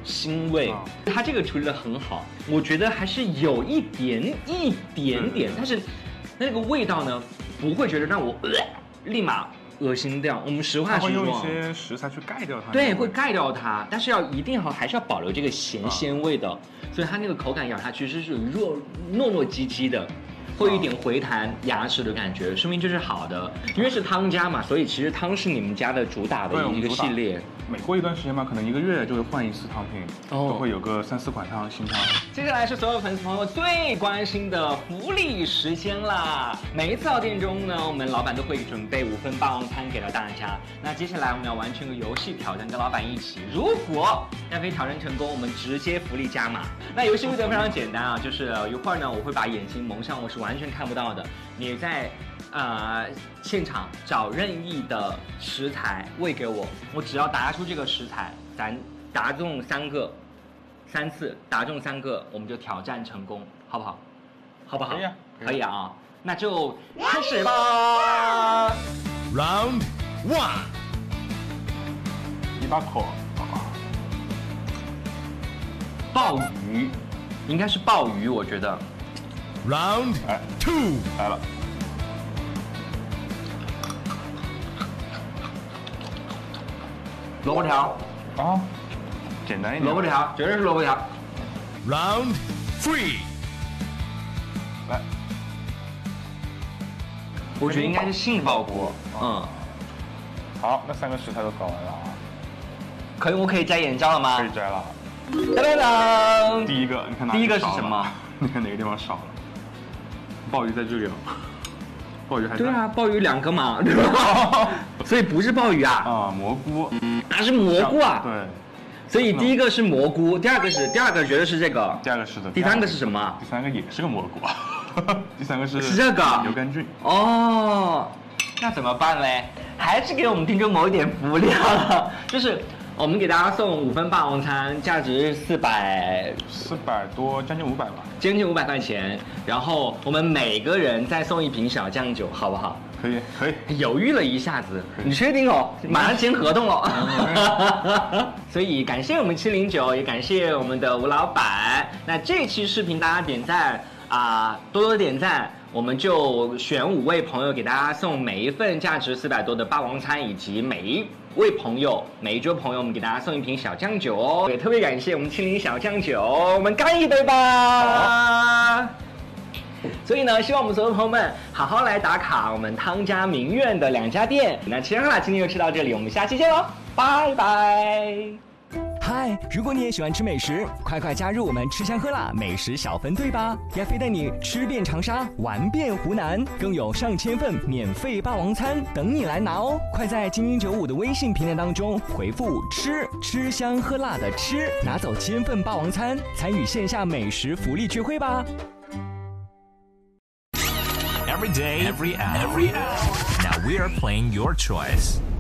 腥味。它这个处理的很好，我觉得还是有一点点，但是那个味道呢，不会觉得让我立马恶心掉。我们实话实说， 会用一些食材去盖掉它。 对，会盖掉它，但是一定还是要保留这个咸鲜味的，所以它那个口感咬下去是糯唧唧的。会有一点回弹牙齿的感觉，说明这是好的。因为是汤家嘛，所以其实汤是你们家的主打的一个系列。 每过一段时间吧，可能1个月就会换一次汤品，都会有个3、4款汤新汤。 接下来是所有粉丝朋友最关心的福利时间啦！每一次到店中呢，我们老板都会准备5份霸王餐给到大家。那接下来我们要完成个游戏挑战，跟老板一起。如果要可以挑战成功，我们直接福利加码。那游戏规则非常简单啊，就是一会儿呢，我会把眼睛蒙上，我是完全看不到的。你在现场找任意的食材喂给我，我只要答出这个食材，咱答中3次，答中3个，我们就挑战成功，好不好？好不好？ 可以啊， 可以啊，那就开始吧。 Round 1， 一大口， 鲍鱼，应该是鲍鱼，我觉得。 Round 2， 来了。 萝卜条啊，简单一点。 萝卜条，绝对是萝卜条。 Round 3， 来， 我觉得应该是杏鲍菇。 好，那3个食材都搞完了啊。 可以，我可以摘眼胶了吗？ 可以摘了。 当当。 第一个，你看哪？ 第一个是什么？ 你看哪个地方少了？鲍鱼在这里哦。鲍鱼还对啊，鲍鱼2个嘛，对吧？所以不是鲍鱼啊。 啊，蘑菇。 是蘑菇啊。 对。 所以第一个是蘑菇，第二个觉得是这个。 第2个是的。 第3个是什么？ 第3个也是个蘑菇。第3个是这个牛肝菌。 哦，那怎么办嘞？还是给我们听众某一点福利了，就是我们给大家送5份霸王餐，价值400 多，将近500吧。 将近500块钱，然后我们每个人再送1瓶小酱酒，好不好？ 可以。 犹豫了一下子，你确定哦？马上签合同了。所以感谢我们709，也感谢我们的吴老板。那这期视频大家点赞多多点赞，我们就选5位朋友给大家送每一份价值400多的霸王餐，以及每一桌朋友，我们给大家送1瓶小酱酒哦。也特别感谢我们709小酱酒，我们干一杯吧！所以呢，希望我们所有朋友们好好来打卡我们汤家名苑的2家店。那吃香喝辣今天就吃到这里，我们下期见喽，拜拜。 嗨，如果你也喜欢吃美食，快加入我们吃香喝辣美食小分队吧！亚飞带你吃遍长沙，玩遍湖南，更有上千份免费霸王餐等你来拿哦！快在精英95的微信平台当中回复吃香喝辣的吃，拿走1000份霸王餐，参与线下美食福利聚会吧 ！Every day, every hour. Now we are playing your choice.